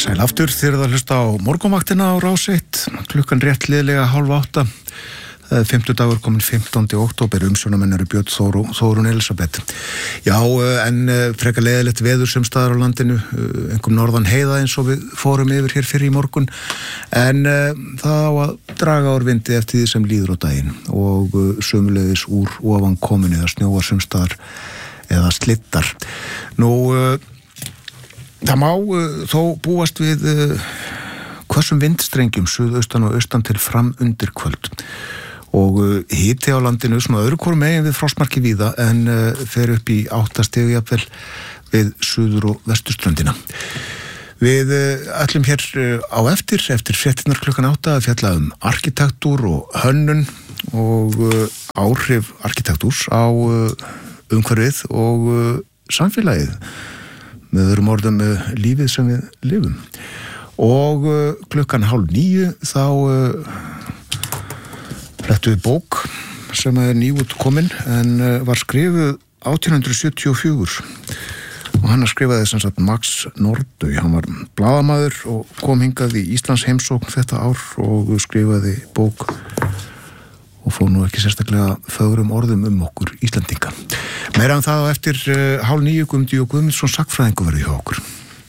Sæl aftur þið eruð að hlusta á morgunvaktina á Rás 1, klukkan rétt liðlega 7:30. Það 50 dagur komin 15. október, umsjónamenn eru Björn Þór og Þórunn Elisabeth. Já, en frekar leiðilegt veður sem staðar á landinu, einhverjum norðan heiða eins og við fórum yfir hér fyrir í morgun, en það á að draga úr vindi eftir því sem líður á daginn og sömuleiðis úr ofan kominu eða snjóar sem staðar eða slittar. Nú, það má þó búast við hvössum vindstrengjum suðaustan og austan til fram undir kvöld og hiti á landinu svona öðru hvoru megin við frostmarki víða en fer upp í 8 stig jafnvel við suður- og vesturströndina. Við ætlum hér á eftir fréttirnar klukkan 8 að fjalla arkitektúr og hönnun og áhrif arkitektúrs á umhverfið og samfélagið. Með öðrum orðum lífið sem við lifum. Og klukkan 8:30 þá flettu við bók sem er nýútkomin en var skrifuð 1874 og hann skrifaði sem sagt Max Nordau. Hann var blaðamaður og kom hingað í Íslands heimsókn þetta ár og skrifaði bók og fór nú ekki sérstaklega fögrum orðum okkur Íslendinga. Meira það á eftir 8:30 Guðmundur og Guðmundsson sagnfræðingur verður hjá okkur.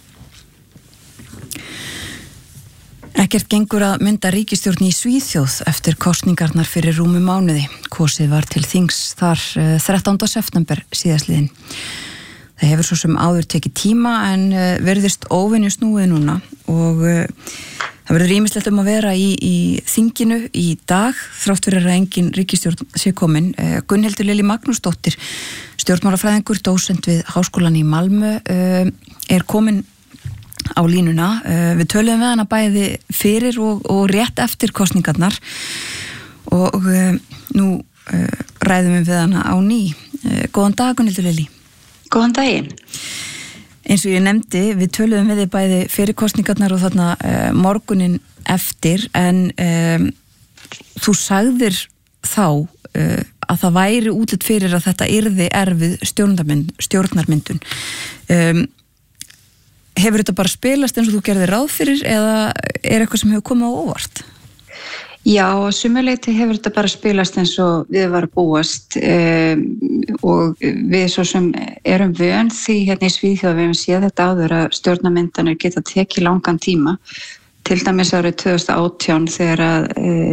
Ekkert gengur að mynda ríkisstjórn í Svíþjóð eftir kosningarnar fyrir rúmu mánuði. Kosið var til þings þar 13. september síðastliðin. Það hefur svo sem áður tekið tíma en verðist óvenju snúið núna og það verður ýmislegt að vera í þinginu í dag þrátt fyrir að engin ríkisstjórn sé komin. Gunnhildur Lilja Magnúsdóttir, stjórnmálafræðingur, dósent við Háskólann í Malmö, er komin á línuna. Við töluðum við hana bæði fyrir og rétt eftir kosningarnar og nú ræðum við hana á ný. Góðan dag, Gunnhildur Lilja. Góðan daginn. Eins og ég nefndi, við töluðum við þið bæði fyrir kosningarnar og þarna morgunin eftir, en þú sagðir þá að það væri útlit fyrir að þetta yrði erfið stjórnarmyndun. Hefur þetta bara spilast eins og þú gerðir ráð fyrir eða er eitthvað sem hefur komið á óvart? Já, sumuleyti hefur þetta bara spilast eins og við var að búast og við svo sem erum vön því hérna í Svíþjóð við hefum séð þetta áður að stjórnarmyndanir geta tekið langan tíma. Til dæmis árið 2018 þegar að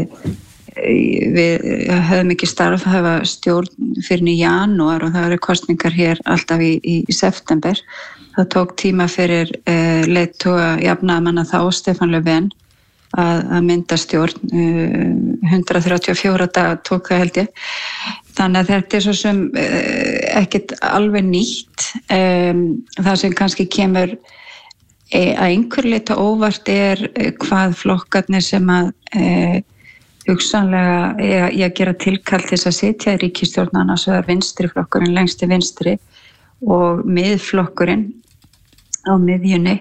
við höfum ekki starfhæfa stjórn fyrir í janúar og það eru kosningar hér alltaf í september. Það tók tíma fyrir leiðtoga jafnaðarmanna þá, Stefán Löfven, að mynda stjórn. 134 daga tók það held ég. Þannig að þetta er svo sem ekkert alveg nýtt. Það sem kannski kemur að einhver leita óvart er hvað flokkarnir sem að hugsanlega ég að gera tilkall til þess að sitja í ríkisstjórn, annars vegar vinstri flokkurinn lengst til vinstri og miðflokkurinn á miðjunni,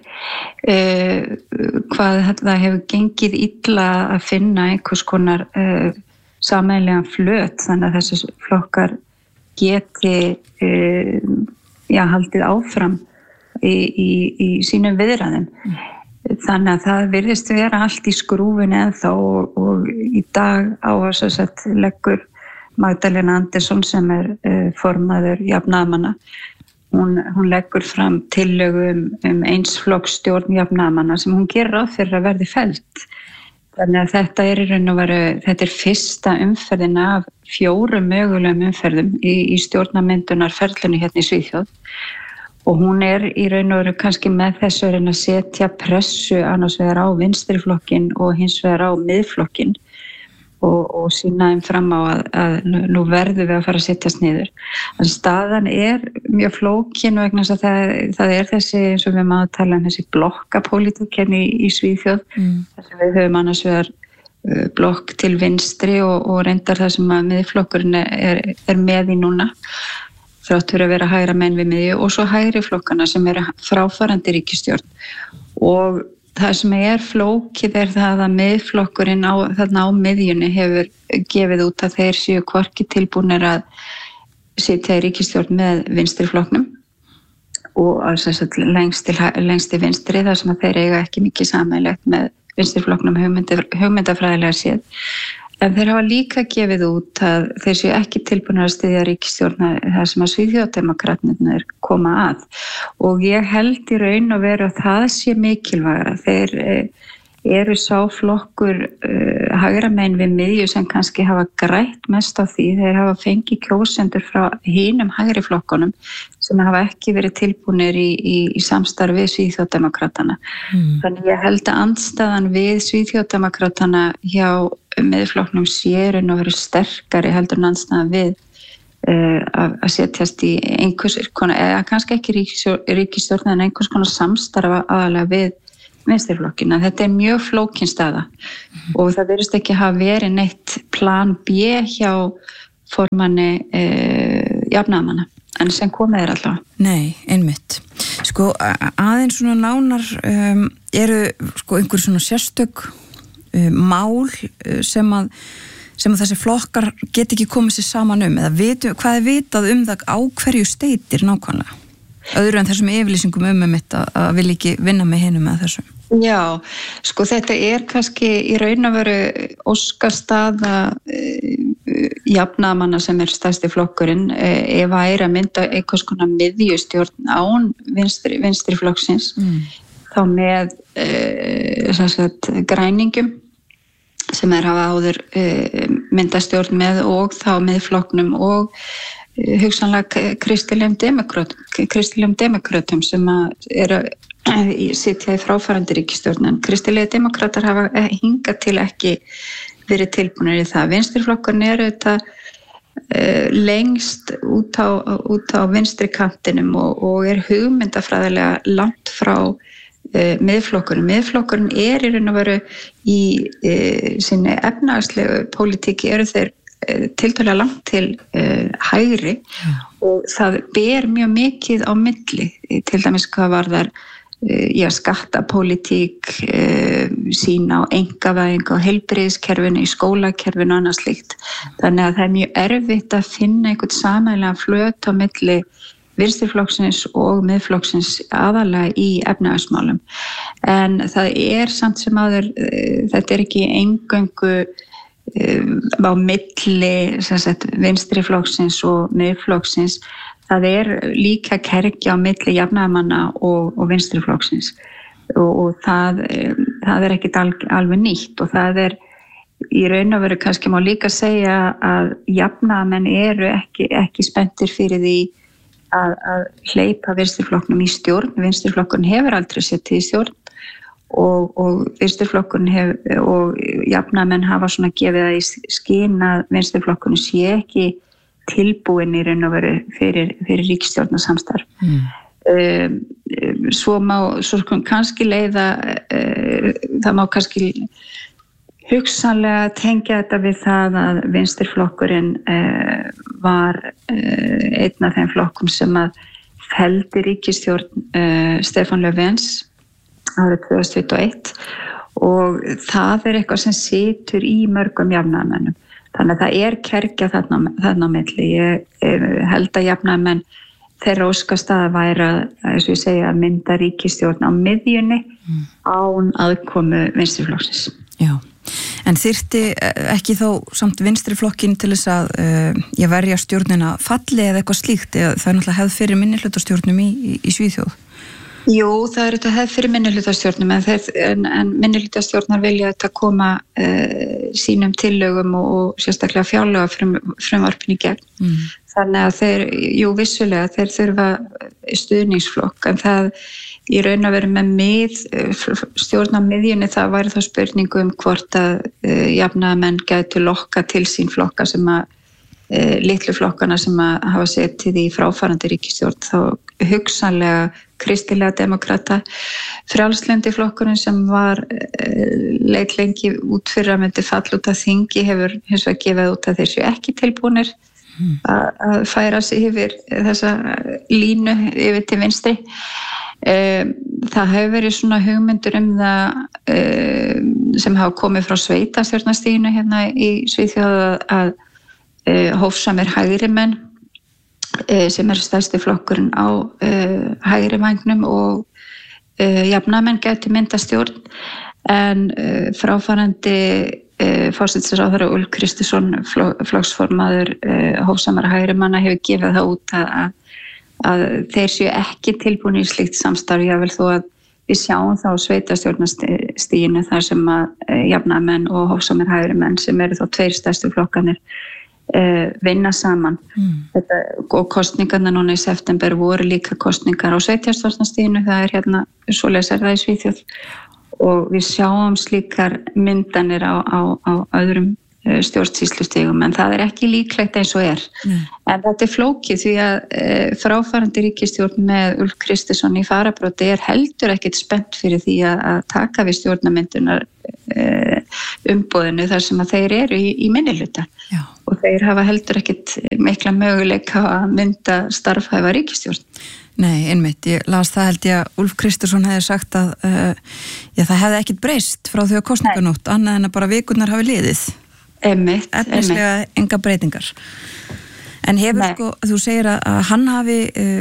hvað það hefur gengið illa að finna einhvers konar sameiginlegan flöt, þannig að þessi flokkar geti haldið áfram í sínum viðræðum. Þannig að það virðist vera allt í skrúfinu ennþá og í dag leggur Magdalena Andersson sem er formaður jafnaðarmanna. Hún leggur fram tillögu einsflokksstjórn jafnaðarmanna sem hún gerir ráð fyrir að verði fellt. Þannig að þetta er í raun og veru, þetta er fyrsta umferðin af 4 mögulegum umferðum í stjórnarmyndunarferlunni hérna í Svíþjóð. Og hún er í raun og veru kannski með þessu að setja pressu annars vegar á vinstriflokkin og hins vegar á miðflokkin og sýna þeim fram á að nú verðum við að fara að setjast niður. En staðan er mjög flókin vegna þess að það er þessi, eins og við máum að tala þessi blokkapólitík hérna í Svíþjóð. Þess að við höfum annars vegar blokk til vinstri og reyndar það sem að miðflokkurinn er með í núna. Þrátt fyrir að vera hægra menn við miðju og svo hægri flokkana sem eru fráfarandi ríkisstjórn. Og það sem er flókið er það að miðflokkurinn þarna á miðjunni hefur gefið út að þeir séu hvorki tilbúnir að sitja í ríkisstjórn með vinstri flokknum og lengst til vinstri þar sem að þeir eiga ekki mikið sameiginlegt með vinstriflokknum hugmyndafræðilega séð. En þeir hafa líka gefið út að þeir séu ekki tilbúnir að styðja ríkisstjórna þar sem að Svíþjóðdemókratarnir koma að. Og ég held í raun og veru að það sé mikilvægara. Þeir eru sá flokkur hægra megin við miðju sem kannski hafa grætt mest á því. Þeir hafa fengið kjósendur frá hinum hægri flokkunum sem hafa ekki verið tilbúnir í samstarfi við Svíþjóðdemókratana. Þannig ég held að andstaðan við Svíþjóðdemókratana hjá miðflokknum sér og verið sterkari heldur en andstaðan við að setjast í einhvers konar, eða kannski ekki ríkisstjórn en einhvers konar samstarfa aðalega við vinstriflokkina. Þetta er mjög flókin staða og það virðist ekki hafa verið neitt plan B hjá formanni jafnaðarmanna, en sem komið alltaf. Nei, einmitt. Sko, aðeins svona nánar eru sko einhver svona sérstök mál sem að þessi flokkar get ekki komið sér saman eða hvað er vitað það á hverju steytir nákvæmlega? Öðru en þessum yfirlýsingum mitt að vilja ekki vinna með hinum með þessum. Já, sko þetta er kannski í raun að veru óskastaða jafnaðarmanna sem er stærsti flokkurinn ef væri að mynda einhvers konar miðjustjórn án vinstri flokksins þá með græningum sem hafa áður myndastjórn með og þá með flokknum og hugsanlega kristilegum demokratum sem eru sitja í fráfarandi ríkisstjórn. Kristilega demokratar hafa hingað til ekki verið tilbúinir í það. Vinstriflokkurinn eru þetta lengst út á vinstri kantinum og er hugmyndafræðilega langt frá miðflokkurinn. Miðflokkurinn er í raun og veru í sinni efnahagslegu pólitíki eru þeir tiltölulega langt til hægri og það ber mjög mikið á milli, til dæmis hvað varðar skattapólitík, sín á einkavæðingu á heilbrigðiskerfinu, í skólakerfinu og annað slíkt. Þannig að það er mjög erfitt að finna einhvern sameiginlegan flöt á milli vinstriflokksins og miðflokksins aðalega í efnahagsmálum. En það er samt sem áður, þetta er ekki eingöngu á milli vinstriflokksins og miðflokksins. Það er líka kergja á milli jafnaðarmanna og vinstriflokksins og það er ekkit alveg nýtt og það er í raun og veru kannski má líka segja að jafnaðarmenn eru ekki spenntir fyrir því að hleypa vinstriflokknum í stjórn. Vinstriflokkurinn hefur aldrei setið í stjórn og vinstriflokkurinn og jafnaðarmenn hafa svona gefið það í skyn að vinstriflokkurinn sé ekki tilbúin í raun og veru fyrir ríkisstjórnarsamstarf. Svo kannski leiða, það má kannski hugsanlega tengja þetta við það að vinstriflokkurinn var einn af þeim flokkum sem að felldi ríkisstjórn Stefán Löfvens árið 2021 og það er eitthvað sem situr í mörgum jafnaðarmönnum. Þannig að það er kergja þarna á milli. Ég held að jafnaðarmenn þeirra óskastaða væri að ég segja, að mynda ríkisstjórn á miðjunni án aðkomu vinstriflokksins. Já, en þyrfti ekki þó samt vinstriflokkin til þess að verja stjórnina falli eða eitthvað slíkt, eða það er náttúrulega hefð fyrir minnihlutastjórnum í Svíþjóð? Jú, það er þetta hefð fyrir minnihlutastjórnum en minnihlutastjórnar vilja þetta koma sínum tillögum og sérstaklega fjárlega frumvarpinu í gegn. Þannig að þeir, vissulega, þeir þurfa stuðningsflokk en það í raun að vera með stjórn á miðjunni, það væri þá spurningu hvort að jafnaðarmenn gætu lokka til sín flokka sem að litlu flokkana sem að hafa setið í fráfarandi ríkisstjórn, þá hugsanlega kristilega demokrata. Frjálslyndi flokkurinn sem var leit lengi út fyrir að myndi falla út af þingi hefur hins vegar gefið út að þeir séu ekki tilbúnir að færa sig yfir þessa línu yfir til vinstri. Það hefur verið svona hugmyndur það sem hafa komið frá sveitastjórnarstiginu hérna í Svíþjóð að hófsamir hægri menn sem stærsti flokkurinn á hægri vængnum og jafnaðarmenn gætu mynda stjórn en fráfarandi forsætisráðherra Ulf Kristersson flokksformaður hófsamara hægri manna hefur gefið það út að þeir séu ekki tilbúin í slíkt samstarf, jável þó að við sjáum þá sveitarstjórnarstiginu þar sem að jafnaðarmenn og hófsamir hægri menn sem eru þá 2 stærstu flokkanir vinna saman. Þetta, og kostningarna núna í september voru líka kostningar á sveitarstjórnarstiginu, það hérna svoleiðis það í Svíþjóð og við sjáum slíkar myndanir á öðrum stjórnsýslustigum en það ekki líklegt eins og en þetta flókið því að fráfarandi ríkisstjórn með Ulf Kristersson í fararbroddi heldur ekkert spennt fyrir því að taka við stjórnarmyndunar umboðinu þar sem að þeir eru í minnihluta og þeir hafa heldur ekkert mikla möguleika að mynda starfhæfa ríkisstjórn. Nei, einmitt, ég las það held ég að Ulf Kristersson hefði sagt að það hefði ekkert breyst frá því að kosninganótt annað en að bara vikurnar hafi liðið. Efnislega enga breytingar. En hefur sko, þú segir að hann hafi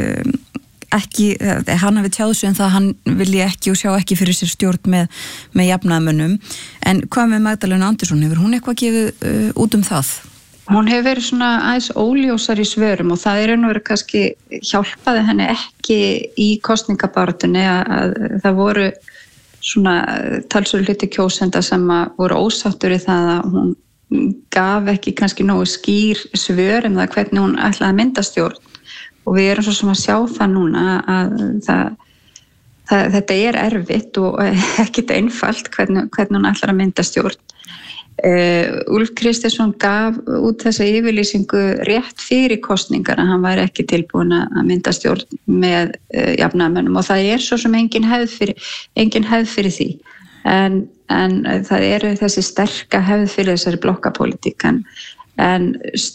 tjáð sig en það hann vilji ekki og sjá ekki fyrir sér stjórn með jafnaðarmönnum. En hvað með Magdalena Andersson, hefur hún eitthvað gefið út það? Hún hefur verið svona aðeins óljósar í svörum og það verið kannski hjálpaði henni ekki í kosningabaráttunni að það voru svona talsverður hluti kjósenda sem voru ósáttur í það að hún gaf ekki kannski nógu skýr svör það hvernig hún ætlaði að mynda stjórn og við erum svo sem að sjá það núna að þetta erfitt og ekkert einfalt hvernig hún ætlar að mynda stjórn. Ulf Kristersson gaf út þessa yfirlýsingu rétt fyrir kosningar að hann væri ekki tilbúin að mynda stjórn með jafnaðarmönnum og það svo sem engin hefð fyrir því en það þessi sterka hefð fyrir þessari blokkapólitík en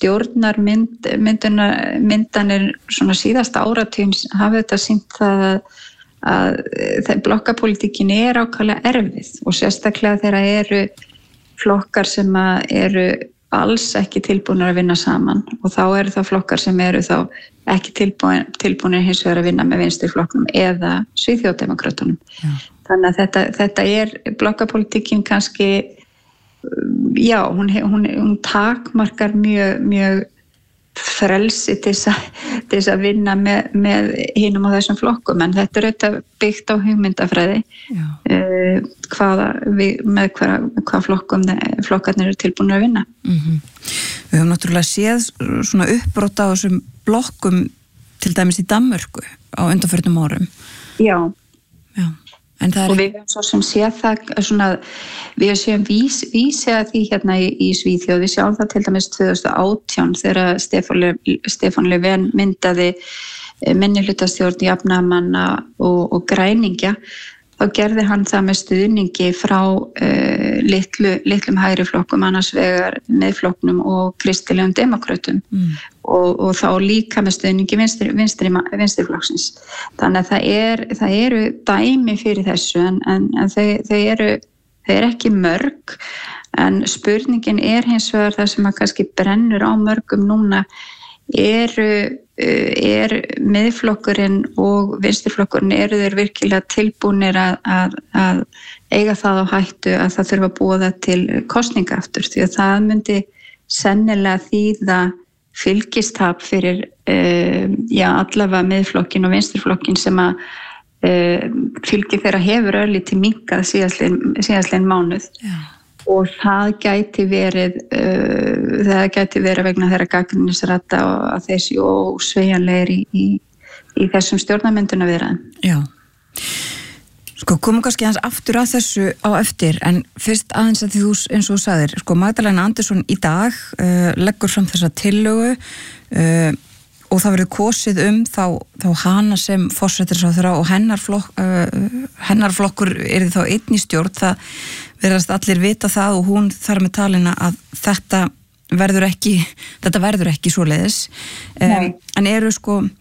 stjórnarmyndanir svona síðasta áratugin hafi þetta sýnt það að blokkapólitíkin ákaflega erfið og sérstaklega þegar eru flokkar sem eru alls ekki tilbúinir að vinna saman og þá eru það flokkar sem eru þá ekki tilbúinir hins vegar að vinna með vinstriflokknum eða Svíþjóðdemókrötunum. Þannig að þetta blokkapólitíkin kannski hún takmarkar mjög frelsi til þess að vinna með hinum á þessum flokkum en þetta auðvitað byggt á hugmyndafræði hvað flokkarnir eru tilbúinir að vinna. Við höfum náttúrulega séð svona uppbrot á þessum blokkum til dæmis í Danmörku á undanförnum árum. Já. Og við höfum svo sem séð það svona, við séum vísi að því hérna í Svíþjóð, við sjáum það til dæmis 2018 þegar Stefán Löfven myndaði minnihlutastjórn jafnaðarmanna og græningja, þá gerði hann það með stuðningi frá litlum hægri flokkum, annars vegar Miðflokknum og kristilegum demókrötum og þá líka með stuðningi vinstriflokksins. Þannig að það eru dæmi fyrir þessu en þau eru ekki mörg en spurningin hins vegar það sem að kannski brennur á mörgum núna Miðflokkurinn og vinstriflokkurinn þeir virkilega tilbúnir að eiga það á hættu að það þurfa að búa til kosninga aftur því að það myndi sennilega þýða fylgistap fyrir allavega Miðflokkin og vinstriflokkin sem að fylgi þeirra hefur örlítið minnkað síðastliðin mánuð. Og það gæti verið vegna þeirra gagnrýnisradda og að þeir séu ósveigjanlegir í þessum stjórnarmyndunarviðræðum. Já. Sko, komum kannski aðeins aftur að þessu á eftir, en fyrst aðeins að því þú, eins og þú sagðir, sko, Magdalena Andersson í dag leggur fram þessa tillögu og það verður kosið þá hana sem forsætisráðherra og hennar flokkur þá einn í stjórn, það verðast allir vita það og hún þar með talina að þetta verður ekki svoleiðis. En eru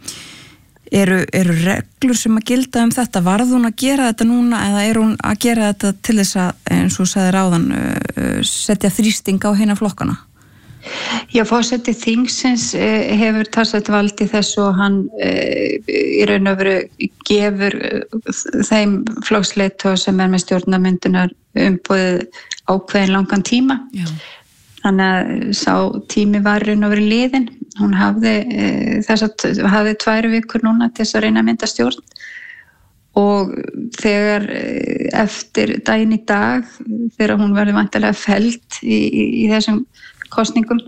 reglur sem að gilda þetta? Varð hún að gera þetta núna eða hún að gera þetta til þess að, eins og sagði ráðan, setja þrýsting á hina flokkana? Já, forseti þingsins hefur talsvert vald í þessu og hann í raun og veru gefur þeim flokksleiðtoga sem með stjórnarmyndunar umboðið ákveðin langan tíma. Já. Þannig að sá tími var í raun og veru liðin. Hún hafði 2 vikur núna til þess að reyna að mynda stjórn og þegar eftir daginn í dag, þegar hún verður væntanlega felld í þessum kosningum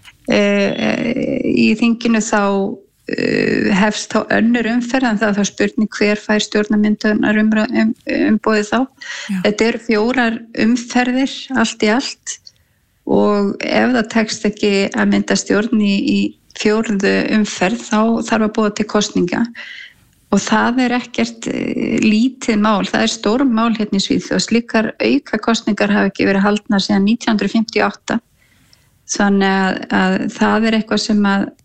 í þinginu þá hefst þá önnur umferð en það er þá spurning hver fær stjórnarmyndunar umboðið þá. Já. Þetta eru 4 umferðir allt í allt og ef það tekst ekki að mynda stjórn í 4. umferð þá þarf að búa til kosninga og það er ekkert lítið mál, það er stórum mál hérna í Svíþjóð. Slíkar auka kosningar hafa ekki verið haldnar síðan 1958. Þannig að það er eitthvað sem að